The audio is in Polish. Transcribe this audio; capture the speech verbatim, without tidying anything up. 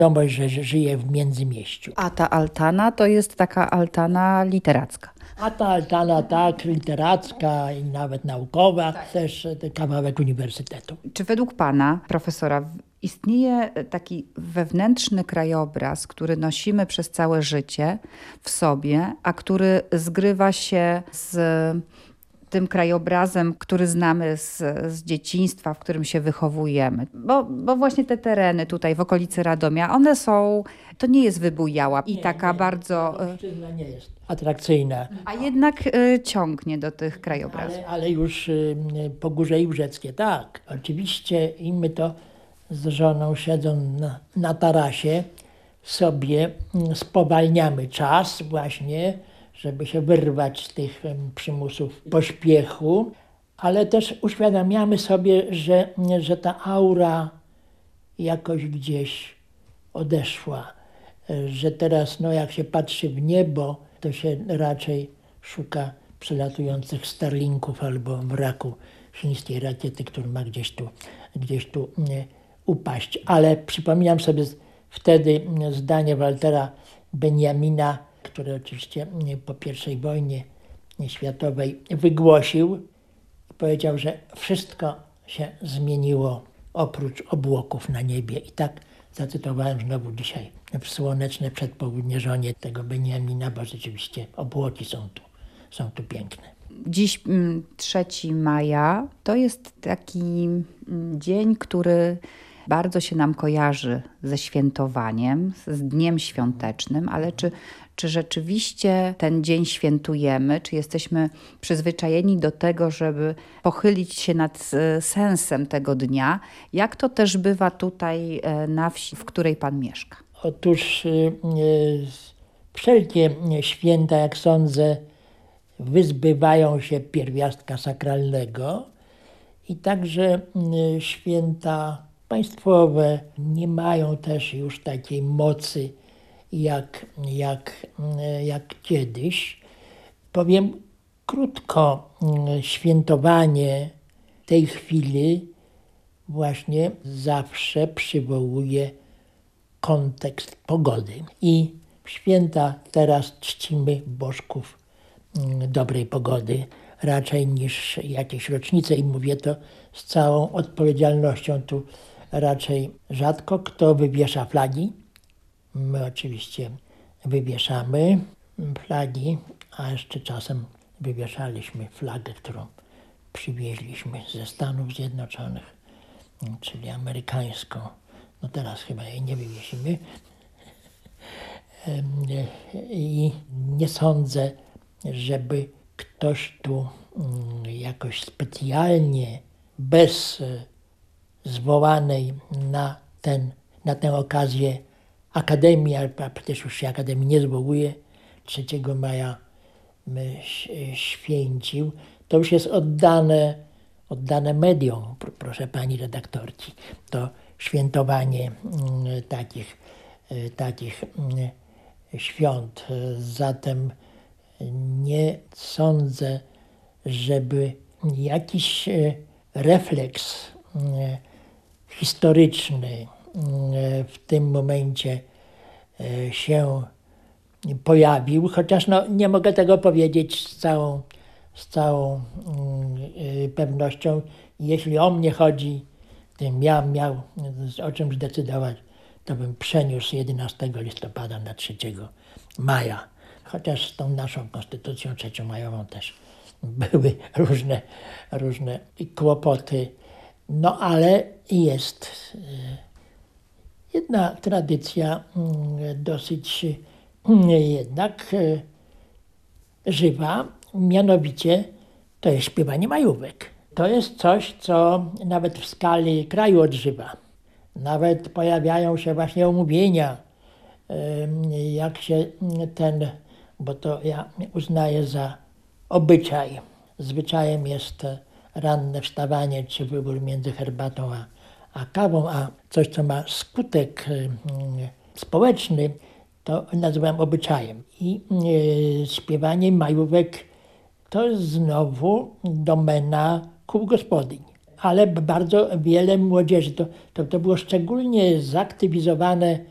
Wiadomo, że że żyje w Międzymieściu. A ta altana to jest taka altana literacka. A ta altana, tak, literacka i nawet naukowa, tak. Też kawałek uniwersytetu. Czy według pana, profesora, istnieje taki wewnętrzny krajobraz, który nosimy przez całe życie w sobie, a który zgrywa się z tym krajobrazem, który znamy z, z dzieciństwa, w którym się wychowujemy? Bo, bo właśnie te tereny tutaj w okolicy Radomia, one są, to nie jest wybujała i nie, taka nie, bardzo... Radomszczyzna nie jest atrakcyjna. A jednak y, ciągnie do tych krajobrazów. Ale, ale już y, Pogórze Iłżeckie, tak. Oczywiście i my to z żoną siedząc na, na tarasie sobie y, spowalniamy czas właśnie, żeby się wyrwać z tych y, przymusów pośpiechu, ale też uświadamiamy sobie, że, że ta aura jakoś gdzieś odeszła, y, że teraz no, jak się patrzy w niebo, to się raczej szuka przelatujących Starlinków albo wraku chińskiej rakiety, który ma gdzieś tu, gdzieś tu nie, upaść. Ale przypominam sobie wtedy zdanie Waltera Benjamina, który oczywiście po pierwszej wojnie światowej wygłosił. Powiedział, że wszystko się zmieniło oprócz obłoków na niebie. I tak zacytowałem znowu dzisiaj w słoneczne przedpołudnie żonie tego Benjamina, bo rzeczywiście obłoki są tu, są tu piękne. Dziś trzeciego maja to jest taki dzień, który bardzo się nam kojarzy ze świętowaniem, z dniem świątecznym, ale czy, czy rzeczywiście ten dzień świętujemy? Czy jesteśmy przyzwyczajeni do tego, żeby pochylić się nad sensem tego dnia? Jak to też bywa tutaj na wsi, w której pan mieszka? Otóż y, wszelkie święta, jak sądzę, wyzbywają się pierwiastka sakralnego i także y, święta państwowe nie mają też już takiej mocy jak, jak, y, jak kiedyś. Powiem krótko, y, świętowanie tej chwili właśnie zawsze przywołuje kontekst pogody. I w święta teraz czcimy bożków dobrej pogody raczej niż jakieś rocznice i mówię to z całą odpowiedzialnością. Tu raczej rzadko kto wywiesza flagi. My oczywiście wywieszamy flagi, a jeszcze czasem wywieszaliśmy flagę, którą przywieźliśmy ze Stanów Zjednoczonych, czyli amerykańską. No teraz chyba jej nie wywiesimy. I nie sądzę, żeby ktoś tu jakoś specjalnie bez zwołanej na, ten, na tę okazję Akademii, a przecież już się Akademii nie zwołuje, trzeciego maja święcił. To już jest oddane, oddane mediom, proszę pani redaktorki. To świętowanie takich, takich świąt. Zatem nie sądzę, żeby jakiś refleks historyczny w tym momencie się pojawił, chociaż no, nie mogę tego powiedzieć z całą, z całą pewnością. Jeśli o mnie chodzi, gdybym ja miał o czymś decydować, to bym przeniósł jedenastego listopada na trzeciego maja. Chociaż z tą naszą konstytucją trzeciomajową też były różne, różne kłopoty. No ale jest jedna tradycja dosyć jednak żywa, mianowicie to jest śpiewanie majówek. To jest coś, co nawet w skali kraju odżywa. Nawet pojawiają się właśnie omówienia, jak się ten, bo to ja uznaję za obyczaj. Zwyczajem jest ranne wstawanie czy wybór między herbatą a, a kawą, a coś, co ma skutek społeczny, to nazywam obyczajem. I śpiewanie majówek to znowu domena kół gospodyń. Ale bardzo wiele młodzieży, to, to, to było szczególnie zaktywizowane